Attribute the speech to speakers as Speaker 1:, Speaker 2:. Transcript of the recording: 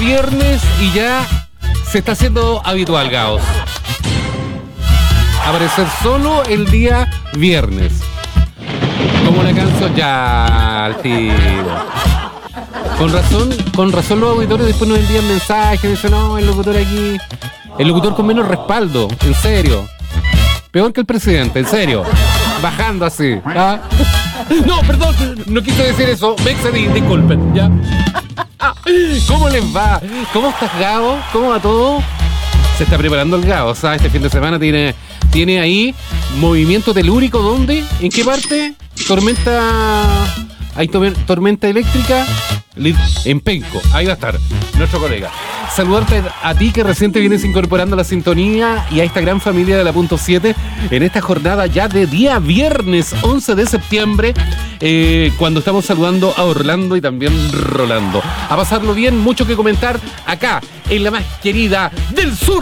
Speaker 1: viernes y ya se está haciendo habitual, Gaos. Aparecer solo el día viernes. Como la canción ya al tiro. Con razón los auditores después nos envían mensajes, dicen, no, el locutor aquí, el locutor con menos respaldo, en serio. Peor que el presidente, en serio. Bajando así. ¿Ah? No, perdón, no quise decir eso. Me excedí, disculpen, ¿ya? ¿Cómo les va? ¿Cómo estás, Gabo? ¿Cómo va todo? Se está preparando el Gabo, ¿sabes? Este fin de semana tiene ahí movimiento telúrico. ¿Dónde? ¿En qué parte? Hay tormenta eléctrica en Penco. Ahí va a estar nuestro colega. Saludarte a ti que recién te vienes incorporando a la sintonía y a esta gran familia de la Punto 7 en esta jornada ya de día viernes 11 de septiembre, cuando estamos saludando a Orlando y también Rolando. A pasarlo bien, mucho que comentar acá en la más querida del sur